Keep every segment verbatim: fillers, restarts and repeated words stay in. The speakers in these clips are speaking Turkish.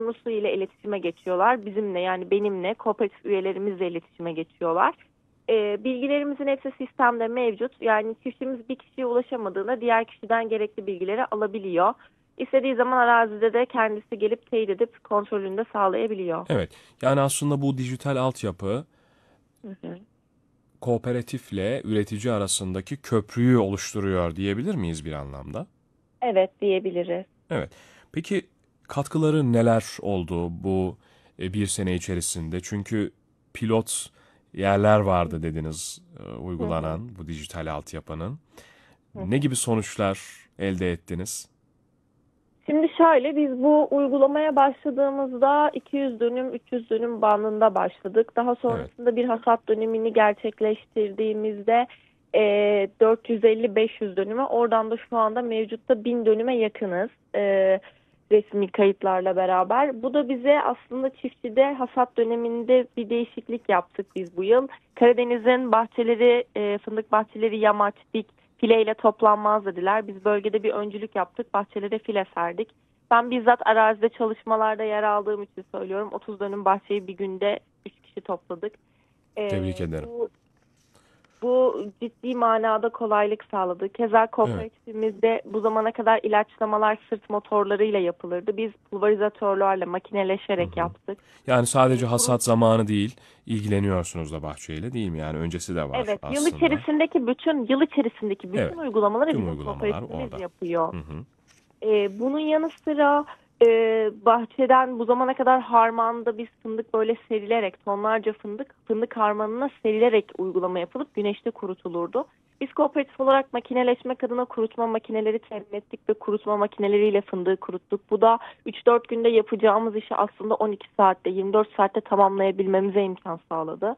sunusu ile iletişime geçiyorlar. Bizimle, yani benimle, kooperatif üyelerimizle iletişime geçiyorlar. E, bilgilerimizin hepsi sistemde mevcut. Yani çiftçimiz bir kişiye ulaşamadığında diğer kişiden gerekli bilgileri alabiliyor. İstediği zaman arazide de kendisi gelip teyit edip kontrolünü de sağlayabiliyor. Evet. Yani aslında bu dijital altyapı Hı hı. kooperatifle üretici arasındaki köprüyü oluşturuyor diyebilir miyiz bir anlamda? Evet, diyebiliriz. Evet. Peki katkıları neler oldu bu e, bir sene içerisinde? Çünkü pilot yerler vardı dediniz e, Hı hı. uygulanan bu dijital altyapının. Hı Ne hı. gibi sonuçlar elde ettiniz? Şimdi şöyle, biz bu uygulamaya başladığımızda iki yüz dönüm, üç yüz dönüm bandında başladık. Daha Evet. sonrasında bir hasat dönemini gerçekleştirdiğimizde e, dört yüz elli beş yüz dönüme, oradan da şu anda mevcutta bin dönüme yakınız e, resmi kayıtlarla beraber. Bu da bize aslında çiftçide hasat döneminde bir değişiklik yaptık biz bu yıl. Karadeniz'in bahçeleri, e, fındık bahçeleri yamaç, dik, fileyle toplanmaz dediler. Biz bölgede bir öncülük yaptık. Bahçelere file serdik. Ben bizzat arazide çalışmalarda yer aldığım için söylüyorum. otuz dönüm bahçeyi bir günde üç kişi topladık. Tebrik Ee, ederim. bu bu ciddi manada kolaylık sağladı. Keza Evet. kooperatifimizde bu zamana kadar ilaçlamalar sırt motorlarıyla yapılırdı. Biz pulverizatörlerle Hı makineleşerek hı. yaptık. Yani sadece Ee, kurut hasat zamanı değil, ilgileniyorsunuz da bahçeyle değil mi? Yani öncesi de var Evet, yıl aslında. içerisindeki bütün yıl içerisindeki bütün Evet. uygulamaları Tüm bizim uygulamalar kooperatifimiz orada. yapıyor. Hı hı. Ee, bunun yanı sıra e, bahçeden bu zamana kadar harmanda biz fındık böyle serilerek, tonlarca fındık fındık harmanına serilerek uygulama yapılıp güneşte kurutulurdu. Biz kooperatif olarak makineleşmek adına kurutma makineleri temin ettik ve kurutma makineleriyle fındığı kuruttuk. Bu da üç dört günde yapacağımız işi aslında on iki saatte, yirmi dört saatte tamamlayabilmemize imkan sağladı.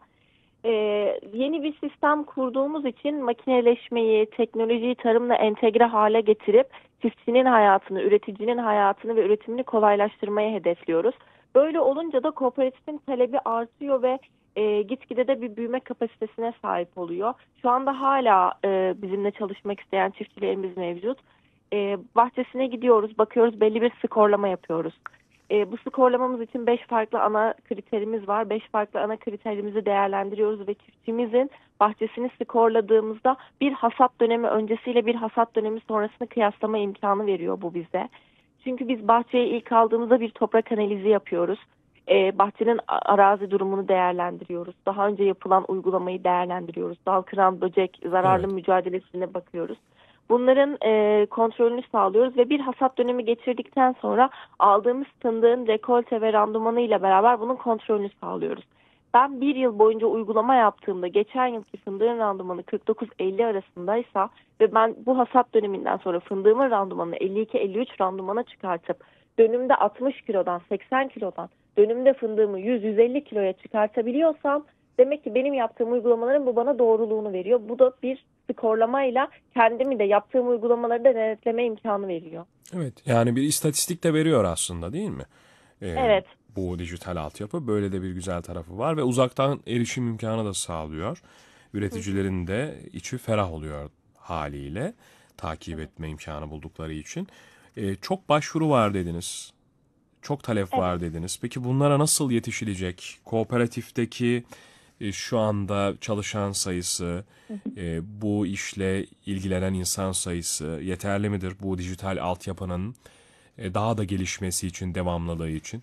Ee, yeni bir sistem kurduğumuz için makineleşmeyi, teknolojiyi tarımla entegre hale getirip çiftçinin hayatını, üreticinin hayatını ve üretimini kolaylaştırmayı hedefliyoruz. Böyle olunca da kooperatifin talebi artıyor ve e, gitgide de bir büyüme kapasitesine sahip oluyor. Şu anda hala e, bizimle çalışmak isteyen çiftçilerimiz mevcut. E, bahçesine gidiyoruz, bakıyoruz, belli bir skorlama yapıyoruz. E, bu skorlamamız için beş farklı ana kriterimiz var. Beş farklı ana kriterimizi değerlendiriyoruz ve çiftçimizin bahçesini skorladığımızda bir hasat dönemi öncesiyle bir hasat dönemi sonrasını kıyaslama imkanı veriyor bu bize. Çünkü biz bahçeye ilk aldığımızda bir toprak analizi yapıyoruz. E, bahçenin arazi durumunu değerlendiriyoruz. Daha önce yapılan uygulamayı değerlendiriyoruz. Dal kıran, böcek, zararlı Evet. mücadelesine bakıyoruz. Bunların e, kontrolünü sağlıyoruz ve bir hasat dönemi geçirdikten sonra aldığımız fındığın rekolte ve randımanı ile beraber bunun kontrolünü sağlıyoruz. Ben bir yıl boyunca uygulama yaptığımda geçen yılki fındığın randımanı kırk dokuz elli arasındaysa ve ben bu hasat döneminden sonra fındığımın randımanını elli iki elli üç randımana çıkartıp dönümde altmış kilodan seksen kilodan dönümde fındığımı yüz yüz elli kiloya çıkartabiliyorsam demek ki benim yaptığım uygulamaların bu bana doğruluğunu veriyor. Bu da bir skorlamayla kendimi de yaptığım uygulamaları da denetleme imkanı veriyor. Evet. Yani bir istatistik de veriyor aslında değil mi? Ee, Evet. bu dijital altyapı böyle de bir güzel tarafı var ve uzaktan erişim imkanı da sağlıyor. Hı hı. Üreticilerin de içi ferah oluyor haliyle takip Evet. etme imkanı buldukları için. Ee, çok başvuru var dediniz. Çok talep Evet. var dediniz. Peki bunlara nasıl yetişilecek? Kooperatifteki e, şu anda çalışan sayısı, Hı hı. e, bu işle ilgilenen insan sayısı yeterli midir bu dijital altyapının e, daha da gelişmesi için, devamlılığı için?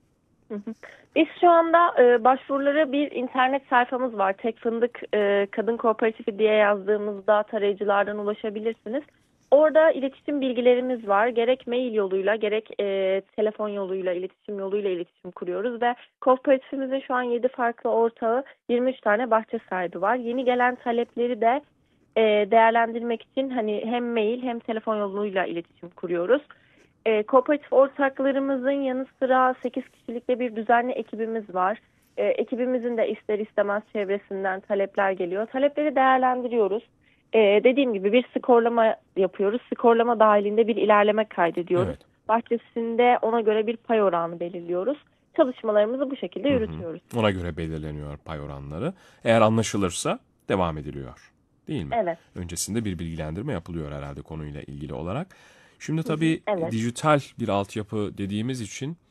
Hı hı. Biz şu anda e, başvurulara bir internet sayfamız var. Tek Fındık e, Kadın Kooperatifi diye yazdığımızda tarayıcılardan ulaşabilirsiniz. Orada iletişim bilgilerimiz var. Gerek mail yoluyla gerek e, telefon yoluyla, iletişim yoluyla iletişim kuruyoruz ve kooperatifimizin şu an yedi farklı ortağı, yirmi üç tane bahçe sahibi var. Yeni gelen talepleri de e, değerlendirmek için hani hem mail hem telefon yoluyla iletişim kuruyoruz. E, kooperatif ortaklarımızın yanı sıra sekiz kişilikte bir düzenli ekibimiz var. E, ekibimizin de ister istemez çevresinden talepler geliyor. Talepleri değerlendiriyoruz. E, dediğim gibi bir skorlama yapıyoruz. Skorlama dahilinde bir ilerleme kaydediyoruz. Evet. Bahçesinde ona göre bir pay oranı belirliyoruz. Çalışmalarımızı bu şekilde Hı hı. yürütüyoruz. Ona göre belirleniyor pay oranları. Eğer anlaşılırsa devam ediliyor. Değil mi? Evet. Öncesinde bir bilgilendirme yapılıyor herhalde konuyla ilgili olarak. Şimdi Hı hı. tabii Evet. dijital bir altyapı dediğimiz için